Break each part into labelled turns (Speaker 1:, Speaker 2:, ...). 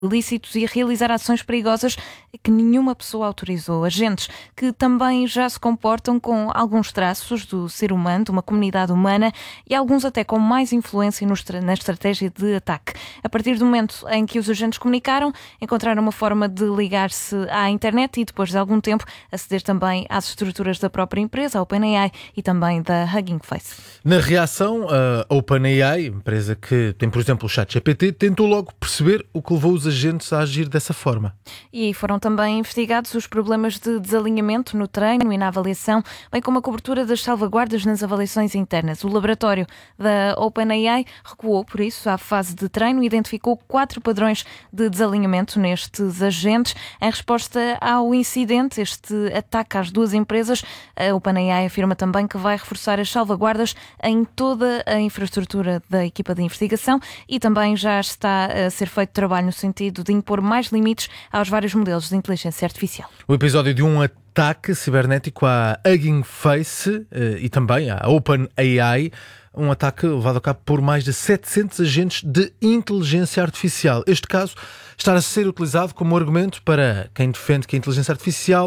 Speaker 1: ilícitos e realizar ações perigosas que nenhuma pessoa autorizou. Agentes que também já se comportam com alguns traços do ser humano, de uma comunidade humana, e alguns até com mais influência na estratégia de ataque. A partir do momento em que os agentes comunicaram, encontraram uma forma de ligar-se à internet e depois de algum tempo aceder também às estruturas da própria empresa, a OpenAI, e também da Hugging Face.
Speaker 2: Na reação, a OpenAI, empresa que tem, por exemplo, o ChatGPT, tentou logo perceber o que levou os agentes a agir dessa forma.
Speaker 1: E foram também investigados os problemas de desalinhamento no treino e na avaliação, bem como a cobertura das salvaguardas nas avaliações internas. O laboratório da OpenAI recuou, por isso, à fase de treino e identificou 4 padrões de desalinhamento nestes agentes. Em resposta ao incidente, este ataque às 2 empresas, a OpenAI afirma também que vai reforçar as salvaguardas em toda a infraestrutura da equipa de investigação e também já está a ser feito trabalho no sentido de impor mais limites aos vários modelos de inteligência artificial.
Speaker 2: O episódio de um ataque cibernético à Hugging Face e também à OpenAI, um ataque levado a cabo por mais de 700 agentes de inteligência artificial. Este caso está a ser utilizado como argumento para quem defende que a inteligência artificial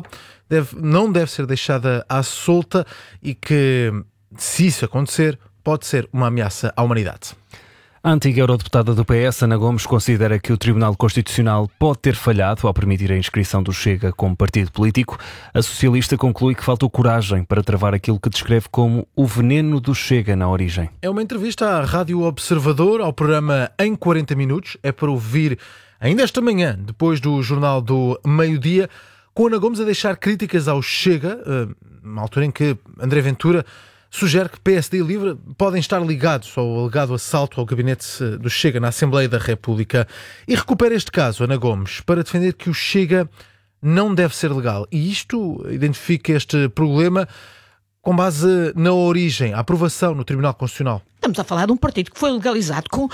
Speaker 2: não deve ser deixada à solta e que, se isso acontecer, pode ser uma ameaça à humanidade.
Speaker 3: A antiga eurodeputada do PS, Ana Gomes, considera que o Tribunal Constitucional pode ter falhado ao permitir a inscrição do Chega como partido político. A socialista conclui que faltou coragem para travar aquilo que descreve como o veneno do Chega na origem.
Speaker 2: É uma entrevista à Rádio Observador, ao programa Em 40 Minutos. É para ouvir ainda esta manhã, depois do Jornal do Meio-Dia, com Ana Gomes a deixar críticas ao Chega, na altura em que André Ventura sugere que PSD e LIVRE podem estar ligados ao alegado assalto ao gabinete do Chega na Assembleia da República. E recupera este caso, Ana Gomes, para defender que o Chega não deve ser legal. E isto identifica este problema com base na origem, a aprovação no Tribunal Constitucional.
Speaker 4: Estamos a falar de um partido que foi legalizado com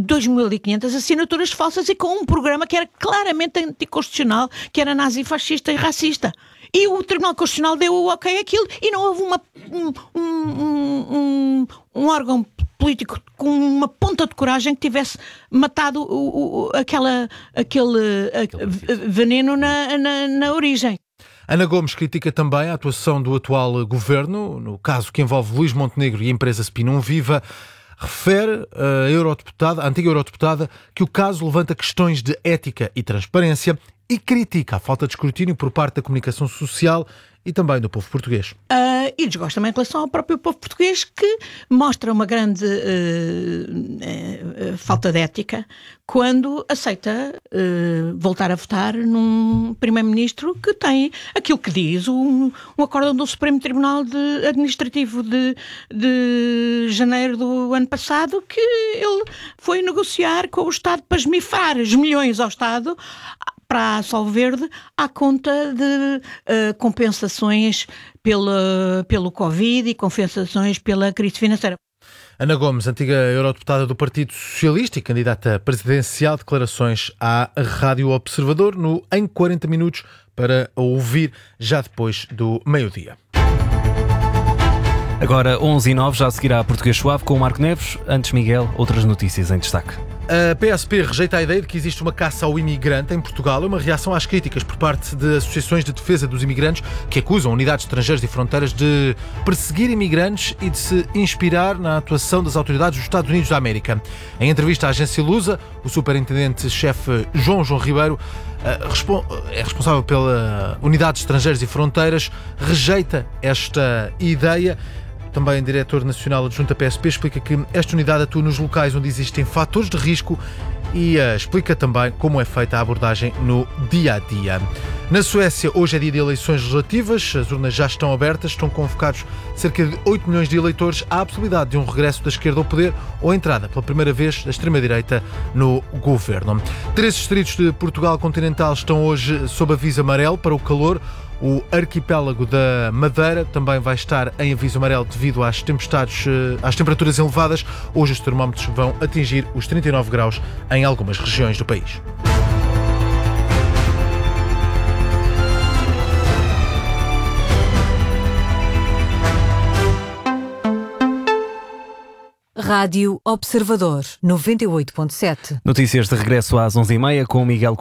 Speaker 4: 2.500 assinaturas falsas e com um programa que era claramente anticonstitucional, que era nazi-fascista e racista. E o Tribunal Constitucional deu o ok àquilo e não houve um órgão político com uma ponta de coragem que tivesse matado aquele veneno na origem.
Speaker 2: Ana Gomes critica também a atuação do atual governo, no caso que envolve Luís Montenegro e a empresa Spinum Viva. Refere a antiga eurodeputada que o caso levanta questões de ética e transparência e critica a falta de escrutínio por parte da comunicação social e também do povo português.
Speaker 4: E desgosto também em relação ao próprio povo português, que mostra uma grande falta de ética quando aceita voltar a votar num primeiro-ministro que tem aquilo que diz um acórdão do Supremo Tribunal Administrativo de janeiro do ano passado, que ele foi negociar com o Estado para esmifrar os milhões ao Estado para a Sol Verde à conta de compensações pelo Covid e compensações pela crise financeira.
Speaker 2: Ana Gomes, antiga eurodeputada do Partido Socialista e candidata presidencial, declarações à Rádio Observador no Em 40 Minutos para ouvir já depois do meio-dia.
Speaker 3: Agora 11h09, já seguirá a Português Suave com o Marco Neves. Antes, Miguel, outras notícias em destaque.
Speaker 2: A PSP rejeita a ideia de que existe uma caça ao imigrante em Portugal. É uma reação às críticas por parte de associações de defesa dos imigrantes que acusam unidades estrangeiras e fronteiras de perseguir imigrantes e de se inspirar na atuação das autoridades dos Estados Unidos da América. Em entrevista à agência Lusa, o superintendente-chefe João Ribeiro, é responsável pela Unidades Estrangeiras e Fronteiras, rejeita esta ideia. Também diretor nacional adjunto da PSP explica que esta unidade atua nos locais onde existem fatores de risco e explica também como é feita a abordagem no dia-a-dia. Na Suécia, hoje é dia de eleições legislativas, as urnas já estão abertas, estão convocados cerca de 8 milhões de eleitores. Há a possibilidade de um regresso da esquerda ao poder ou a entrada pela primeira vez da extrema-direita no governo. 3 distritos de Portugal continental estão hoje sob aviso amarelo para o calor. O arquipélago da Madeira também vai estar em aviso amarelo devido às temperaturas elevadas. Hoje os termómetros vão atingir os 39 graus em algumas regiões do país.
Speaker 5: Rádio Observador 98.7.
Speaker 3: Notícias de regresso às 11h30 com o Miguel